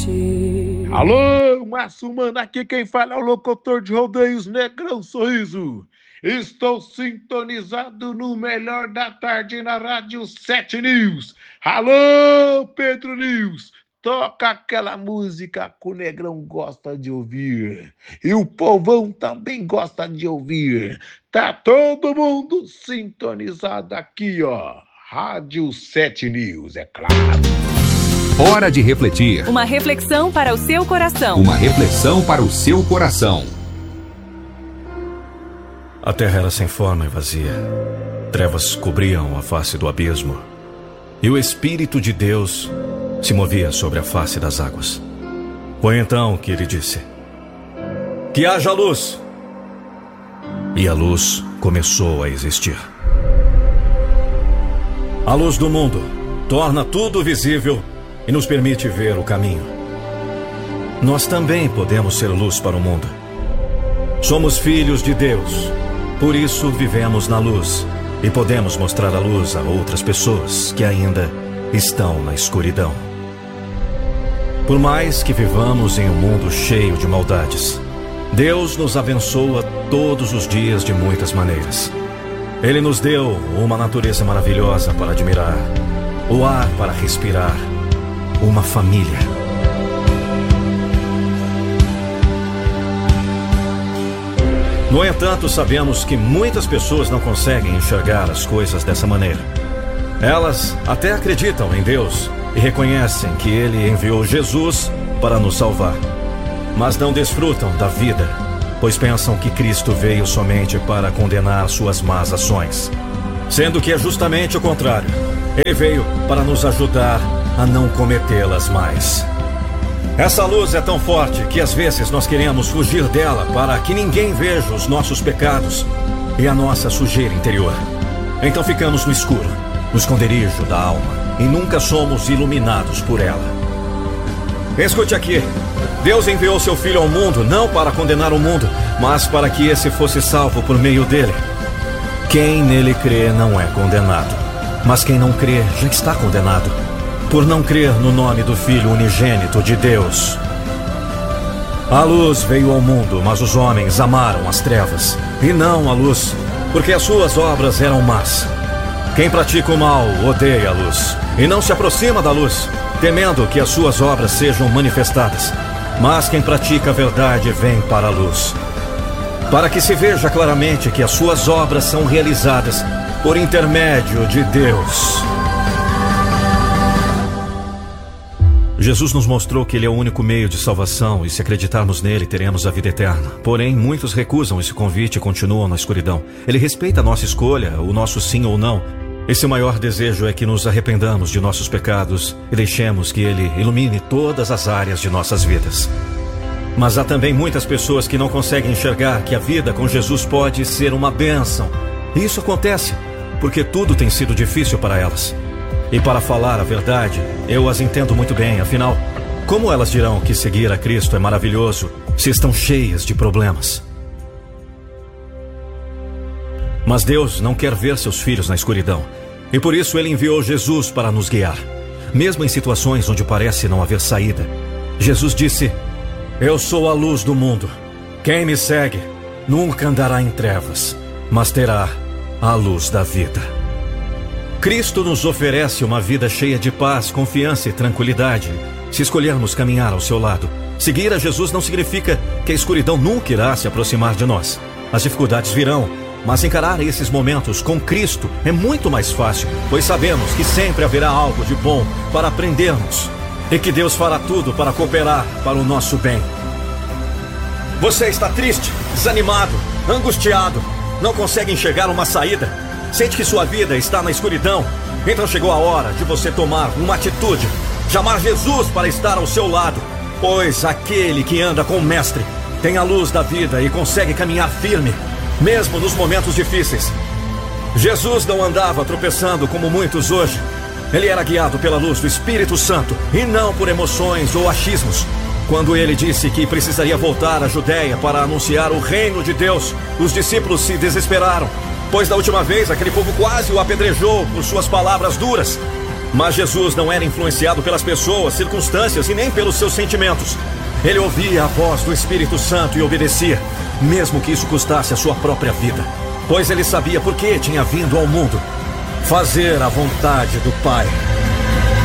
refletir. Alô, Márcio Mano, aqui quem fala é o locutor de rodeios Negrão Sorriso. Estou sintonizado no melhor da tarde na Rádio 7 News. Alô, Pedro News, toca aquela música que o Negrão gosta de ouvir. E o povão também gosta de ouvir. Tá todo mundo sintonizado aqui, ó. Rádio 7 News, é claro. Hora de refletir. Uma reflexão para o seu coração. Uma reflexão para o seu coração. A terra era sem forma e vazia. Trevas cobriam a face do abismo. E o Espírito de Deus se movia sobre a face das águas. Foi então que ele disse: que haja luz. E a luz começou a existir. A luz do mundo torna tudo visível e nos permite ver o caminho. Nós também podemos ser luz para o mundo. Somos filhos de Deus, por isso vivemos na luz e podemos mostrar a luz a outras pessoas que ainda estão na escuridão. Por mais que vivamos em um mundo cheio de maldades, Deus nos abençoa todos os dias de muitas maneiras. Ele nos deu uma natureza maravilhosa para admirar, o ar para respirar, uma família. No entanto, sabemos que muitas pessoas não conseguem enxergar as coisas dessa maneira. Elas até acreditam em Deus e reconhecem que Ele enviou Jesus para nos salvar, mas não desfrutam da vida, pois pensam que Cristo veio somente para condenar suas más ações, sendo que é justamente o contrário. Ele veio para nos ajudar a não cometê-las mais. Essa luz é tão forte que às vezes nós queremos fugir dela para que ninguém veja os nossos pecados e a nossa sujeira interior. Então ficamos no escuro, no esconderijo da alma, e nunca somos iluminados por ela. Escute aqui. Deus enviou seu Filho ao mundo não para condenar o mundo, mas para que esse fosse salvo por meio dele. Quem nele crê não é condenado, mas quem não crê já está condenado, por não crer no nome do Filho unigênito de Deus. A luz veio ao mundo, mas os homens amaram as trevas e não a luz, porque as suas obras eram más. Quem pratica o mal odeia a luz e não se aproxima da luz, temendo que as suas obras sejam manifestadas. Mas quem pratica a verdade vem para a luz, para que se veja claramente que as suas obras são realizadas por intermédio de Deus. Jesus nos mostrou que Ele é o único meio de salvação e se acreditarmos nele teremos a vida eterna. Porém, muitos recusam esse convite e continuam na escuridão. Ele respeita a nossa escolha, o nosso sim ou não. E seu maior desejo é que nos arrependamos de nossos pecados e deixemos que Ele ilumine todas as áreas de nossas vidas. Mas há também muitas pessoas que não conseguem enxergar que a vida com Jesus pode ser uma bênção. E isso acontece porque tudo tem sido difícil para elas. E para falar a verdade, eu as entendo muito bem. Afinal, como elas dirão que seguir a Cristo é maravilhoso se estão cheias de problemas? Mas Deus não quer ver seus filhos na escuridão. E por isso Ele enviou Jesus para nos guiar. Mesmo em situações onde parece não haver saída, Jesus disse: eu sou a luz do mundo. Quem me segue nunca andará em trevas, mas terá a luz da vida. Cristo nos oferece uma vida cheia de paz, confiança e tranquilidade, se escolhermos caminhar ao seu lado. Seguir a Jesus não significa que a escuridão nunca irá se aproximar de nós. As dificuldades virão, mas encarar esses momentos com Cristo é muito mais fácil, pois sabemos que sempre haverá algo de bom para aprendermos e que Deus fará tudo para cooperar para o nosso bem. Você está triste, desanimado, angustiado, não consegue enxergar uma saída? Sente que sua vida está na escuridão? Então chegou a hora de você tomar uma atitude, chamar Jesus para estar ao seu lado, pois aquele que anda com o Mestre tem a luz da vida e consegue caminhar firme, mesmo nos momentos difíceis. Jesus não andava tropeçando como muitos hoje. Ele era guiado pela luz do Espírito Santo e não por emoções ou achismos. Quando ele disse que precisaria voltar à Judéia para anunciar o reino de Deus, os discípulos se desesperaram, pois da última vez aquele povo quase o apedrejou por suas palavras duras. Mas Jesus não era influenciado pelas pessoas, circunstâncias e nem pelos seus sentimentos. Ele ouvia a voz do Espírito Santo e obedecia, mesmo que isso custasse a sua própria vida. Pois ele sabia por que tinha vindo ao mundo: fazer a vontade do Pai.